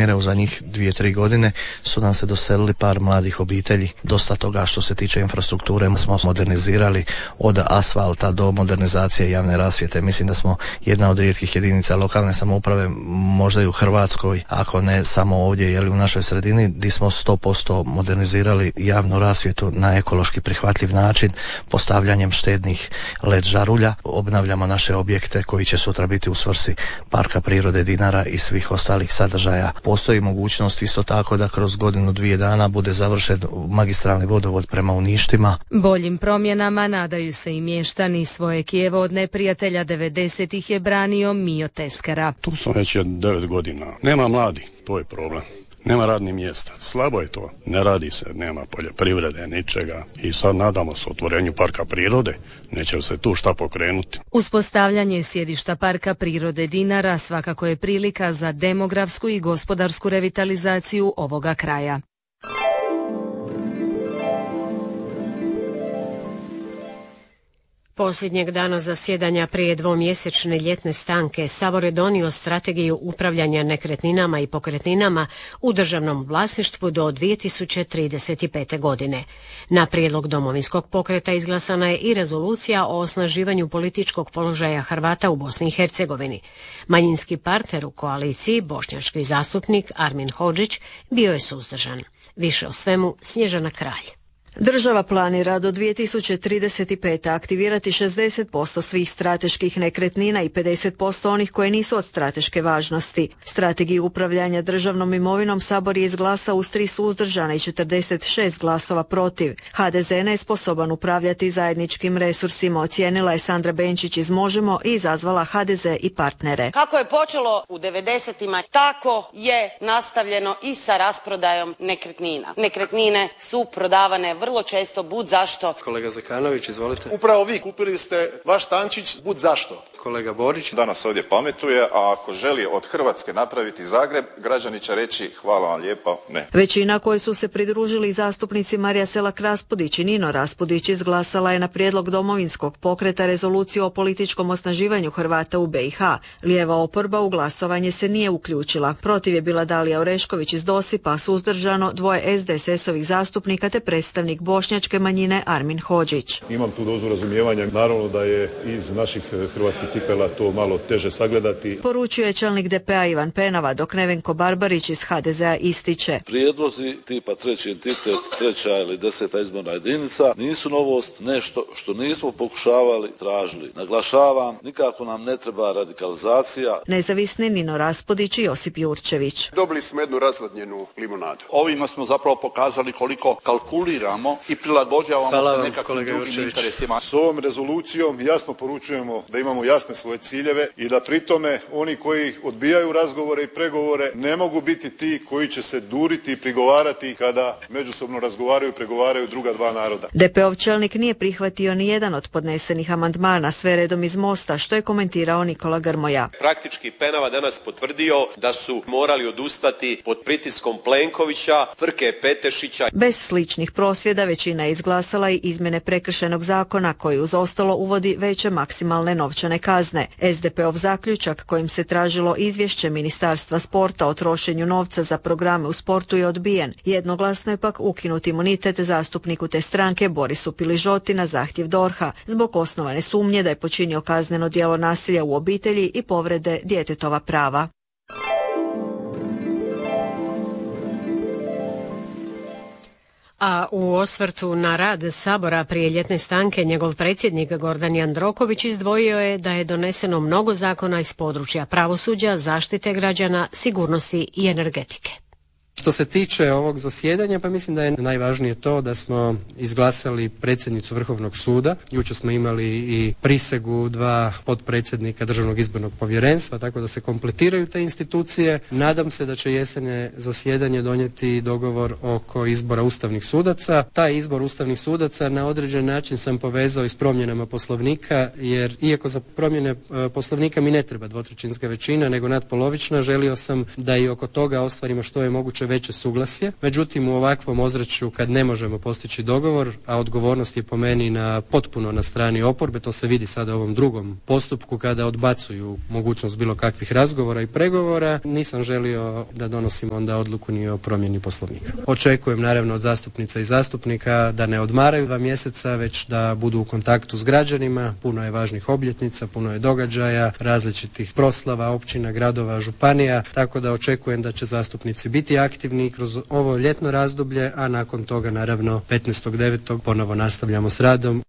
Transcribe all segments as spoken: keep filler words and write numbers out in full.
primjere u zadnjih dvije, tri godine su nam se doselili par mladih obitelji. Dosta toga što se tiče infrastrukture smo modernizirali od asfalta do modernizacije javne rasvjete. Mislim da smo jedna od rijetkih jedinica lokalne samouprave, možda i u Hrvatskoj, ako ne samo ovdje, jeli u našoj sredini, gdje smo sto posto modernizirali javnu rasvjetu na ekološki prihvatljiv način, postavljanjem štednih led žarulja. Obnavljamo naše objekte koji će sutra biti u svrsi Parka prirode Dinara i svih ostalih sadržaja. Postoji mogućnost isto tako da kroz godinu, dvije dana bude završen magistralni vodovod prema Uništima. Boljim promjenama nadaju se i mještani. Svoje Kijevo od neprijatelja devedesetih je branio Mijo Teskera. Tu sam već devet godina. Nema mladi, to je problem. Nema radnih mjesta. Slabo je to. Ne radi se, nema poljoprivrede, ničega. I sad nadamo se otvorenju parka prirode. Neće se tu šta pokrenuti. Uspostavljanje sjedišta Parka prirode Dinara svakako je prilika za demografsku i gospodarsku revitalizaciju ovoga kraja. Posljednjeg dana zasjedanja prije dvomjesečne ljetne stanke Sabor je donio strategiju upravljanja nekretninama i pokretninama u državnom vlasništvu do dvije tisuće trideset pete. godine. Na prijedlog Domovinskog pokreta izglasana je i rezolucija o osnaživanju političkog položaja Hrvata u Bosni i Hercegovini. Manjinski partner u koaliciji, bošnjački zastupnik Armin Hodžić, bio je suzdržan. Više o svemu Snježana Kralj. Država planira do dvije tisuće trideset pete. aktivirati šezdeset posto svih strateških nekretnina i pedeset posto onih koje nisu od strateške važnosti. Strategiju upravljanja državnom imovinom Sabor je izglasao uz tri suzdržana i četrdeset šest glasova protiv. ha de ze nesposoban upravljati zajedničkim resursima, ocijenila je Sandra Benčić iz Možemo i izazvala ha de ze i partnere. Kako je počelo u devedesetima, tako je nastavljeno i sa rasprodajom nekretnina. Nekretnine su prodavane vrlo često bud zašto. Kolega Zekanović, izvolite. Upravo vi kupili ste vaš stančić bud zašto. Kolega Borić. Danas ovdje pametuje, a ako želi od Hrvatske napraviti Zagreb, građani će reći hvala vam lijepo, ne. Većina koji su se pridružili zastupnici Marija Selak-Raspudić i Nino Raspudić izglasala je na prijedlog Domovinskog pokreta rezoluciju o političkom osnaživanju Hrvata u be i ha. Lijeva oporba u glasovanje se nije uključila. Protiv je bila Dalija Orešković iz Dosipa, suzdržano dvoje es de es es-ovih zastupnika te predstavnik bošnjačke manjine Armin Hodžić. Imam tu dozu razumijevanja, naravno da je iz naših hrvatskih cipela to malo teže sagledati. Poručuje čelnik de pe a Ivan Penava, dok Nevenko Barbarić iz ha de zea ističe. Prijedlozi tipa treći entitet, treća ili deseta izborna jedinica nisu novost, nešto što nismo pokušavali, tražili. Naglašavam, nikako nam ne treba radikalizacija. Nezavisni Nino Raspudić i Josip Jurčević. Dobili smo jednu razvodnjenu limonadu. Ovima smo zapravo pokazali koliko kalkuliramo i prilagođavamo se nekakvim drugim interesima. S ovom rezolucijom jasno poručujemo da imamo jasne svoje ciljeve i da pri tome oni koji odbijaju razgovore i pregovore ne mogu biti ti koji će se duriti i prigovarati kada međusobno razgovaraju i pregovaraju druga dva naroda. de pe ov čelnik nije prihvatio ni jedan od podnesenih amandmana, sve redom iz Mosta, što je komentirao Nikola Grmoja. Praktički Penava danas potvrdio da su morali odustati pod pritiskom Plenkovića, Frke Petešića. Bez sličnih prosvjeda većina je izglasala i izmjene prekršajnog zakona koji uz ostalo uvodi veće maksimalne novčane kazne. es de pe ov zaključak kojim se tražilo izvješće Ministarstva sporta o trošenju novca za programe u sportu je odbijen. Jednoglasno je pak ukinut imunitet zastupniku te stranke Borisu Piližoti na zahtjev dorha zbog osnovane sumnje da je počinio kazneno djelo nasilja u obitelji i povrede djetetova prava. A u osvrtu na rad Sabora prije ljetne stanke njegov predsjednik Gordan Jandroković izdvojio je da je doneseno mnogo zakona iz područja pravosuđa, zaštite građana, sigurnosti i energetike. Što se tiče ovog zasjedanja, pa mislim da je najvažnije to da smo izglasali predsjednicu Vrhovnog suda. Jučer smo imali i prisegu dva potpredsjednika Državnog izbornog povjerenstva, tako da se kompletiraju te institucije. Nadam se da će jesene zasjedanje donijeti dogovor oko izbora ustavnih sudaca. Taj izbor ustavnih sudaca na određen način sam povezao i s promjenama Poslovnika, jer iako za promjene Poslovnika mi ne treba dvotrećinska većina, nego natpolovična, želio sam da i oko toga ostvarimo što je moguće veće suglasje. Međutim, u ovakvom ozračju kad ne možemo postići dogovor, a odgovornost je po meni na potpuno na strani oporbe, to se vidi sada u ovom drugom postupku kada odbacuju mogućnost bilo kakvih razgovora i pregovora, nisam želio da donosim onda odluku ni o promjeni Poslovnika. Očekujem naravno od zastupnica i zastupnika da ne odmaraju dva mjeseca, već da budu u kontaktu s građanima. Puno je važnih obljetnica, puno je događaja, različitih proslava, općina, gradova, županija, tako da očekujem da će zastupnici biti aktivni kroz ovo ljetno razdoblje, a nakon toga naravno petnaestog devetog ponovo nastavljamo s radom.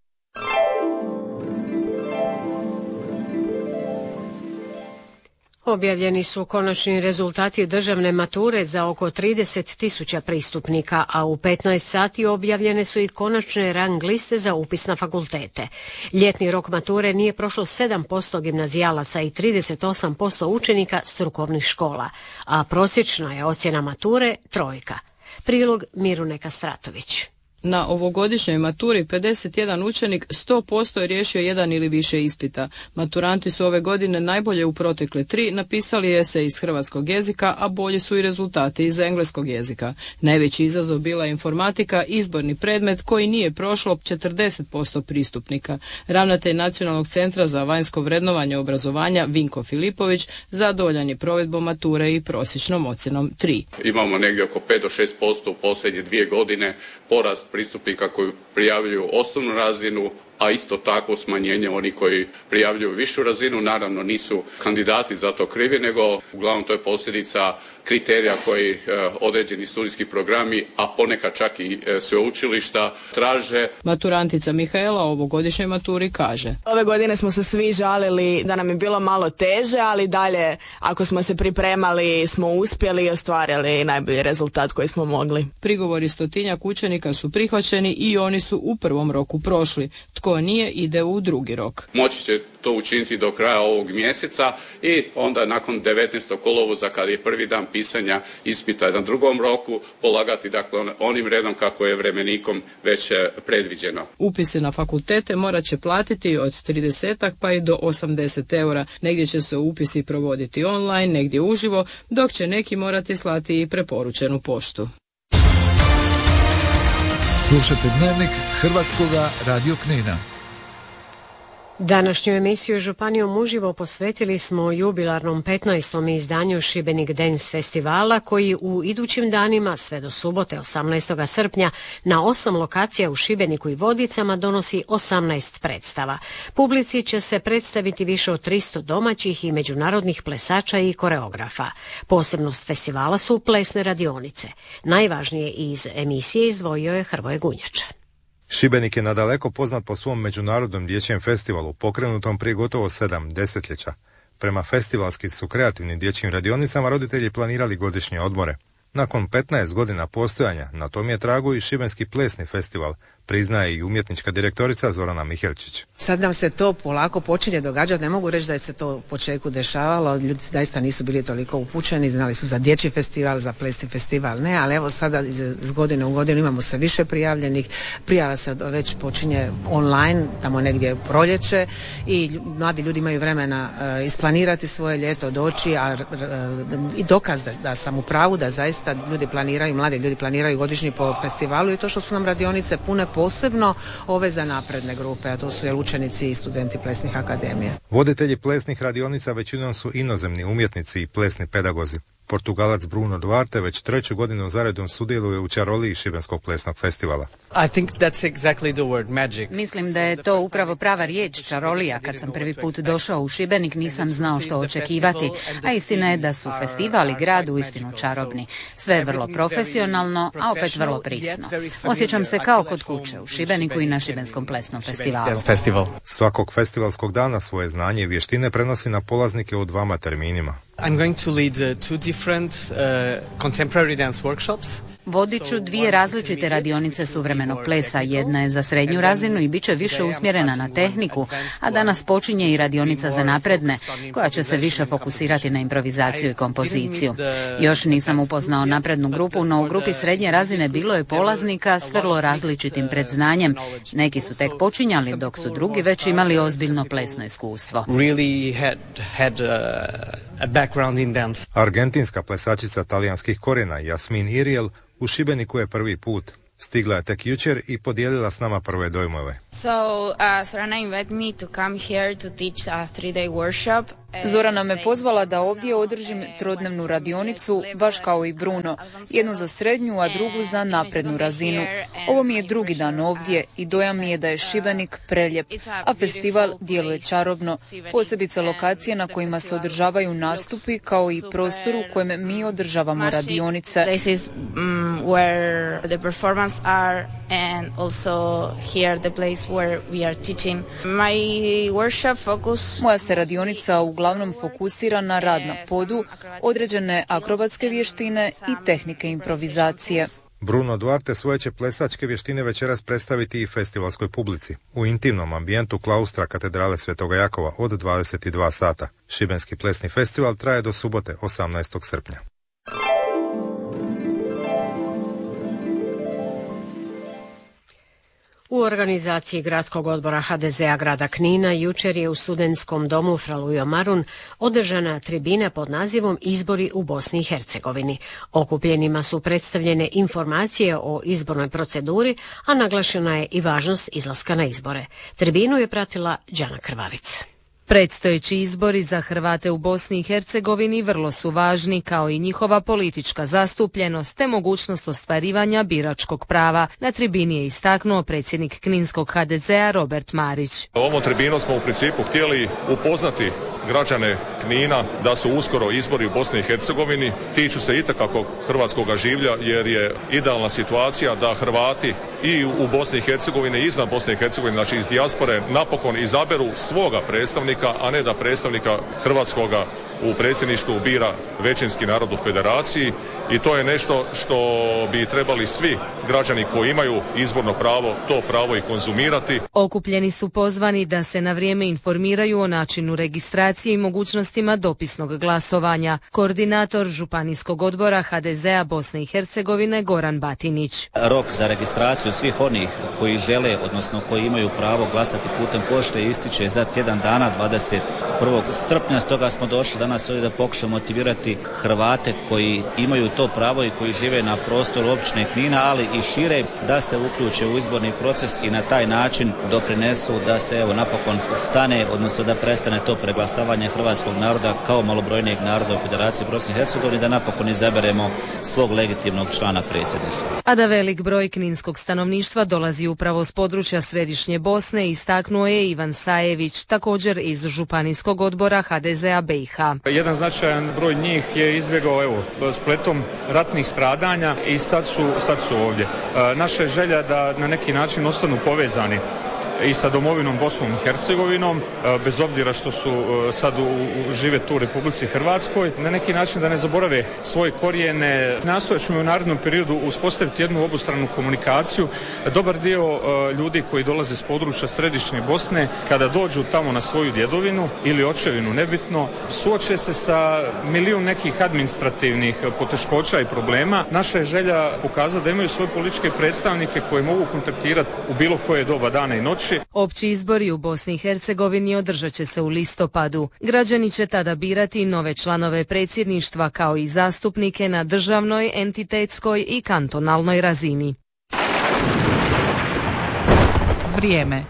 Objavljeni su konačni rezultati državne mature za oko trideset tisuća pristupnika, a u petnaest sati objavljene su i konačne rang liste za upis na fakultete. Ljetni rok mature nije prošlo sedam posto gimnazijalaca i trideset osam posto učenika strukovnih škola, a prosječna je ocjena mature trojka. Prilog Mirune Kastratović. Na ovogodišnjoj maturi pedeset jedan učenik sto posto je riješio jedan ili više ispita. Maturanti su ove godine najbolje u protekle tri napisali esej iz hrvatskog jezika, a bolji su i rezultati iz engleskog jezika. Najveći izazov bila je informatika, izborni predmet koji nije prošlo četrdeset posto pristupnika. Ravnatelj Nacionalnog centra za vanjsko vrednovanje obrazovanja Vinko Filipović zadovoljan je provedbom mature i prosječnom ocjenom tri. Imamo negdje oko pet do šest posto u posljednje dvije godine porast pristupnika koji prijavljuju osnovnu razinu, a isto tako smanjenje onih koji prijavljuju višu razinu. Naravno nisu kandidati za to krivi, nego uglavnom to je posljedica kriterija koji e, određeni studijski programi, a ponekad čak i e, sveučilišta traže. Maturantica Mihaela o ovogodišnjoj maturi kaže: Ove godine smo se svi žalili da nam je bilo malo teže, ali dalje ako smo se pripremali smo uspjeli i ostvarili najbolji rezultat koji smo mogli. Prigovori stotinjak učenika su prihvaćeni i oni su u prvom roku prošli. Tko nije ide u drugi rok. Moći će to učiniti do kraja ovog mjeseca i onda nakon devetnaestog kolovoza kad je prvi dan pisanja ispita na drugom roku polagati dakle onim redom kako je vremenikom već predviđeno. Upisi na fakultete morat će platiti od trideset pa i do osamdeset eura. Negdje će se upisi provoditi online, negdje uživo, dok će neki morati slati i preporučenu poštu. Slušajte Dnevnik Hrvatskoga radio Knina. Današnju emisiju Županijom uživo posvetili smo jubilarnom petnaestom izdanju Šibenik Dance festivala, koji u idućim danima sve do subote osamnaestog srpnja na osam lokacija u Šibeniku i Vodicama donosi osamnaest predstava. Publici će se predstaviti više od tristo domaćih i međunarodnih plesača i koreografa. Posebnost festivala su plesne radionice. Najvažnije iz emisije izdvojio je Hrvoje Gunjač. Šibenik je nadaleko poznat po svom međunarodnom dječjem festivalu, pokrenutom prije gotovo sedam desetljeća. Prema festivalskim su kreativnim dječjim radionicama roditelji planirali godišnje odmore. Nakon petnaest godina postojanja, na tom je tragu i Šibenski plesni festival, priznaje i umjetnička direktorica Zorana Mihelčić. Sad nam se to polako počinje događati, ne mogu reći da je se to u početku dešavalo, ljudi zaista nisu bili toliko upućeni, znali su za dječji festival, za plesni festival ne, ali evo sada iz godine u godinu imamo sve više prijavljenih, prijava se već počinje online, tamo negdje proljeće i mladi ljudi imaju vremena uh, isplanirati svoje ljeto, doći, a uh, i dokaz da, da sam u pravu, da zaista ljudi planiraju, mladi ljudi planiraju godišnji po festivalu i to što su nam radionice pune, posebno ove za napredne grupe, a to su jel učenici i studenti plesnih akademija. Voditelji plesnih radionica većinom su inozemni umjetnici i plesni pedagozi. Portugalac Bruno Duarte već treću godinu zaredom sudjeluje u čaroliji Šibenskog plesnog festivala. I think that's exactly the word, magic. Mislim da je to upravo prava riječ, čarolija. Kad sam prvi put došao u Šibenik nisam znao što očekivati, a istina je da su festival i grad uistinu čarobni. Sve je vrlo profesionalno, a opet vrlo prisno. Osjećam se kao kod kuće u Šibeniku i na Šibenskom plesnom festivalu. Svakog festivalskog dana svoje znanje i vještine prenosi na polaznike u dvama terminima. I'm going to lead uh, two different uh, contemporary dance workshops. Vodit ću dvije različite radionice suvremenog plesa. Jedna je za srednju razinu i bit će više usmjerena na tehniku, a danas počinje i radionica za napredne, koja će se više fokusirati na improvizaciju i kompoziciju. Još nisam upoznao naprednu grupu, no u grupi srednje razine bilo je polaznika s vrlo različitim predznanjem. Neki su tek počinjali, dok su drugi već imali ozbiljno plesno iskustvo. Argentinska plesačica talijanskih korijena Jasmin Iriel u Šibeniku je prvi put. Stigla je tek jučer i podijelila s nama prve dojmove. So, uh, Sorana invited me to come here to teach a three-day workshop. Zorana me pozvala da ovdje održim trodnevnu radionicu, baš kao i Bruno. Jednu za srednju, a drugu za naprednu razinu. Ovo mi je drugi dan ovdje i dojam mi je da je Šibenik preljep, a festival djeluje čarobno, posebice lokacije na kojima se održavaju nastupi, kao i prostor u kojem mi održavamo radionice. And also here the place where we are teaching. My workshop focus... Moja se radionica uglavnom fokusira na rad na podu, određene akrobatske vještine i tehnike improvizacije. Bruno Duarte svoje će plesačke vještine večeras predstaviti i festivalskoj publici u intimnom ambijentu klaustra katedrale Svetoga Jakova od dvadeset dva sata. Šibenski plesni festival traje do subote osamnaestog srpnja. U organizaciji Gradskog odbora ha de zea grada Knina jučer je u studentskom domu Fralujo Marun održana tribina pod nazivom Izbori u Bosni i Hercegovini. Okupljenima su predstavljene informacije o izbornoj proceduri, a naglašena je i važnost izlaska na izbore. Tribinu je pratila Đana Krvavic. Predstojeći izbori za Hrvate u Bosni i Hercegovini vrlo su važni, kao i njihova politička zastupljenost te mogućnost ostvarivanja biračkog prava. Na tribini je istaknuo predsjednik Kninskog ha de zea Robert Marić. Ovom tribinom smo u principu htjeli upoznati građane Knina da su uskoro izbori u Bosni i Hercegovini. Tiču se itekako hrvatskog življa jer je idealna situacija da Hrvati i u Bosni i Hercegovini i izvan Bosne i Hercegovine, znači iz dijaspore, napokon izaberu svoga predstavnika, a ne da predstavnika hrvatskoga u predsjedništvu bira većinski narod u federaciji, i to je nešto što bi trebali svi građani koji imaju izborno pravo to pravo i konzumirati. Okupljeni su pozvani da se na vrijeme informiraju o načinu registracije i mogućnostima dopisnog glasovanja. Koordinator Županijskog odbora ha de zea Bosne i Hercegovine Goran Batinić. Rok za registraciju svih onih koji žele, odnosno koji imaju pravo glasati putem pošte, ističe za tjedan dana, dvadeset prvog srpnja, stoga smo došli danas ovdje da pokušamo motivirati Hrvate koji imaju to pravo i koji žive na prostoru općine Knina, ali i šire, da se uključe u izborni proces i na taj način doprinesu da se evo napokon stane, odnosno da prestane to preglasavanje hrvatskog naroda kao malobrojnijeg naroda u Federaciji Bosne i Hercegovine, da napokon izaberemo svog legitimnog člana predsjedništva. A da velik broj kninskog stanovništva dolazi upravo s područja središnje Bosne, istaknuo je Ivan Sajević, također iz Županijskog odbora ha de zea be i ha. Jedan značajan broj njih je izbjegao evo spletom ratnih stradanja i sad su, sad su ovdje. E, naša je želja da na neki način ostanu povezani i sa domovinom Bosnom i Hercegovinom, bez obzira što su sad u, u, žive tu u Republici Hrvatskoj, na neki način da ne zaborave svoje korijene. Nastojat ćemo u narednom periodu uspostaviti jednu obostranu komunikaciju. Dobar dio uh, ljudi koji dolaze s područja središnje Bosne, kada dođu tamo na svoju djedovinu ili očevinu, nebitno, suoče se sa milijun nekih administrativnih poteškoća i problema. Naša je želja pokazati da imaju svoje političke predstavnike koje mogu kontaktirati u bilo koje doba dana i noći. Opći izbori u Bosni i Hercegovini održat će se u listopadu. Građani će tada birati nove članove predsjedništva kao i zastupnike na državnoj, entitetskoj i kantonalnoj razini. Vrijeme.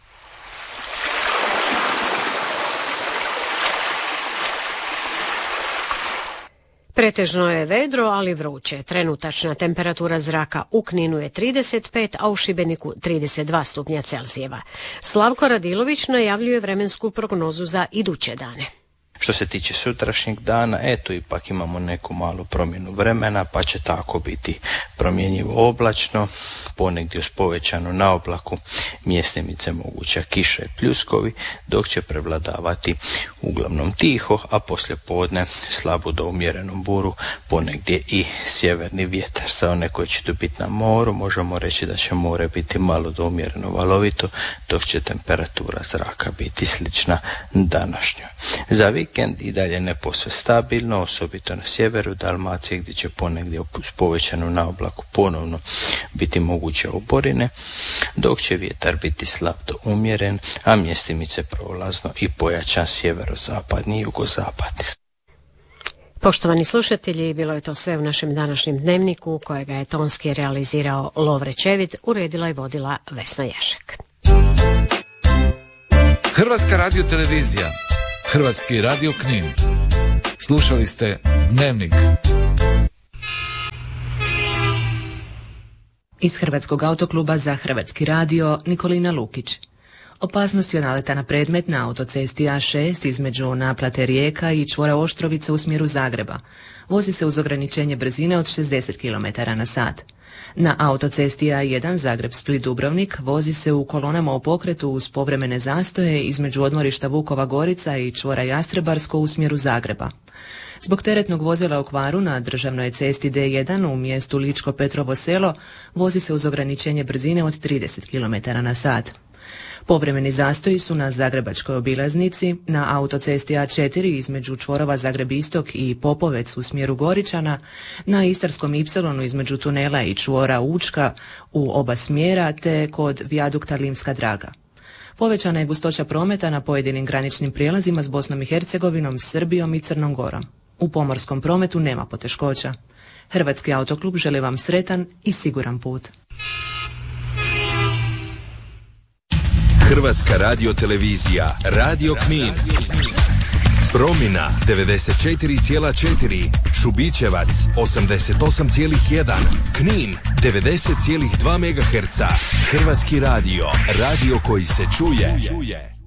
Pretežno je vedro, ali vruće. Trenutačna temperatura zraka u Kninu je trideset pet, a u Šibeniku trideset dva stupnja Celzijeva. Slavko Radilović najavljuje vremensku prognozu za iduće dane. Što se tiče sutrašnjeg dana, eto ipak imamo neku malu promjenu vremena, pa će tako biti promjenjivo oblačno, ponegdje uz povećanu naoblaku, mjestimice moguća kiša i pljuskovi, dok će prevladavati uglavnom tiho, a poslije podne slabu do umjerenu buru, ponegdje i sjeverni vjetar. Za one koji će tu biti na moru, možemo reći da će more biti malo do umjereno valovito, dok će temperatura zraka biti slična današnjoj. Za vikend i dalje ne posve stabilno, osobito na sjeveru Dalmacije gdje će ponegdje uz povećanu naoblaku ponovno biti moguće oborine, dok će vjetar biti slab do umjeren, a mjestimice prolazno i pojačan sjeverozapadni i jugozapadni. Poštovani slušatelji, bilo je to sve u našem današnjem dnevniku kojega je tonski realizirao Lovre Čevid, uredila i vodila Vesna Ješek. Hrvatska radiotelevizija, Hrvatski radio Knin. Slušali ste Dnevnik. Iz Hrvatskog autokluba za Hrvatski radio Nikolina Lukić. Opasnost je naleta na predmet na autocesti A šest između naplate Rijeka i čvora Oštrovica u smjeru Zagreba. Vozi se uz ograničenje brzine od šezdeset kilometara na sat. Na autocesti A jedan Zagreb-Split-Dubrovnik vozi se u kolonama u pokretu uz povremene zastoje između odmorišta Vukova Gorica i čvora Jastrebarsko u smjeru Zagreba. Zbog teretnog vozila u kvaru na državnoj cesti D jedan u mjestu Ličko Petrovo selo vozi se uz ograničenje brzine od trideset kilometara na sat. Povremeni zastoji su na Zagrebačkoj obilaznici, na autocesti A četiri između čvorova Zagreb-Istok i Popovec u smjeru Goričana, na Istarskom Ipsilonu između tunela i čvora Učka u oba smjera te kod vijadukta Limska Draga. Povećana je gustoća prometa na pojedinim graničnim prijelazima s Bosnom i Hercegovinom, Srbijom i Crnom Gorom. U pomorskom prometu nema poteškoća. Hrvatski autoklub želi vam sretan i siguran put. Hrvatska radiotelevizija, Radio Knin. Promina devedeset četiri zarez četiri, Šubićevac osamdeset osam zarez jedan, Knin devedeset zarez dva megaherca. Hrvatski radio, radio koji se čuje.